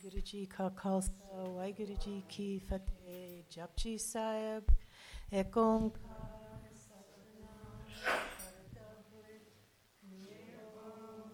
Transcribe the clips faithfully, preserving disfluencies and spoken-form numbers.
Guru Ji Ka Khalsa, Waheguru Ji Ki Fateh, Japji Sahib, Ek Onkar Satnam Karta Purikh, Nirmoh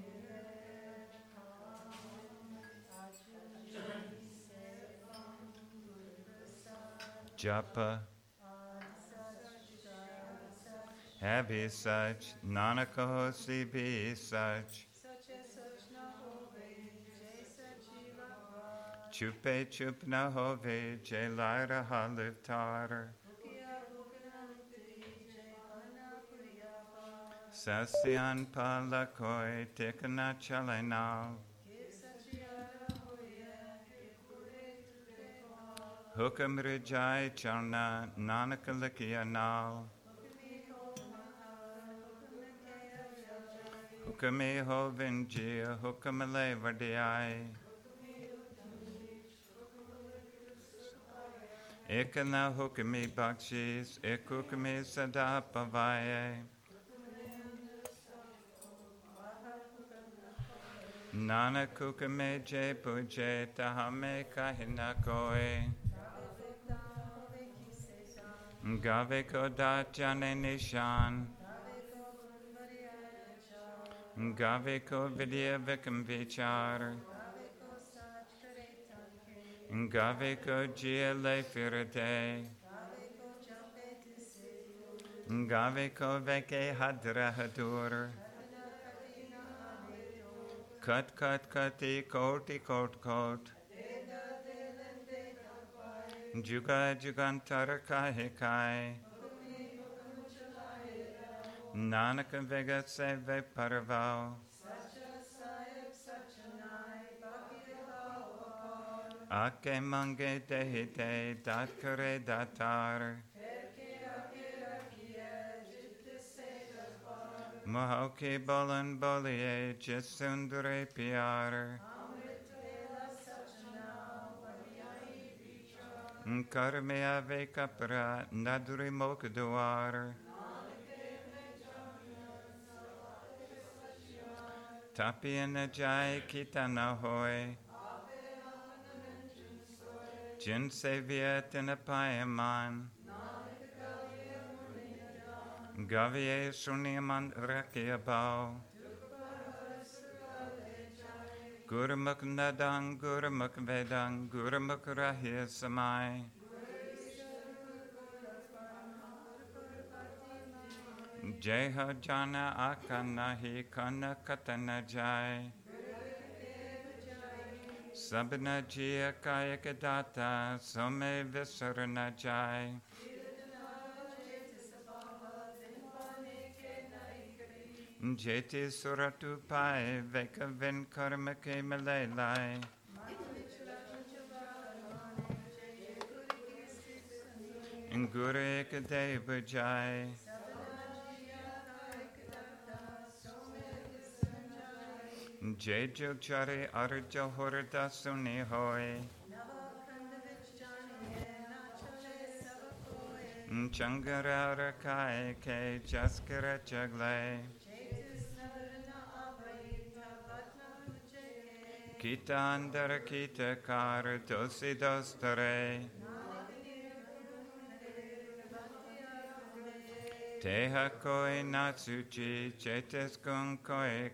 Nirvaikham, Acharya Sevam Guru Prasad, Japa, Adi Sach Jugad Sach, Have such, Nanak hosi be such, Sach hai Sach na hove, Jai Sachi Vapa, Chupe chup na hove, Jai Lyra haliftar, Hukiya Hukananti, Jai Pana Kuriya Sasyan palakoi, Tikana chalenal, Ke Sachiara Hoya, Ke Pure Tudepa, Hukam rijai chalna, Nanak likiya nal, Hukmi Ho Maha, Hukme Kaya Jai, Hukame ho vinjia, Hukam le vadiai, Hukmi Utami, Ekana hukami bakshis, Ek hukame sada pavaye, Nanak hukame je puje, Tahame kahina koe, Gave ko dat jane nishan, Gave ko vidya vikam vichar, Gave ko jia le firate, Gave ko veke hadra hadur, Kat kat kati koti kot kot, Juga jugantar kahe kai, Nanak vega se ve parvao, Ake mange dehi de dat kare datar, Mohauke bolan boliye jisundare pyar, Karme ave kapra naduri mok duar, Tapiana jai kitana hoy, Jin seviet in a payaman, Gavye sunyaman rakyabao, Gurumuk nadang, Gurumuk vedang, Gurumuk rahya samai, Jeha jana akana hi kana katana jai, Sabna jia kaya kadata, Some visarana jai, Jeti suratu pai, Veka vin karma ke malelai, Guru ekadeva jai, Jai Jogchari Arja Horda Suni Hoy, Changara Rakai Ke Jaskara Jagle, Kita Andara Kita Kar Dosi Dostare, Teha Koi Natsuchi Chetes Gun Koi